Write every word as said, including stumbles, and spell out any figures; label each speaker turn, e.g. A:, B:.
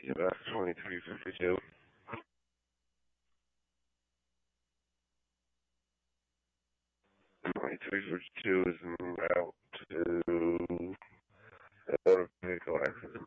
A: Yeah, that's twenty-three fifty-two. twenty-three fifty-two is en route to a motor vehicle accident.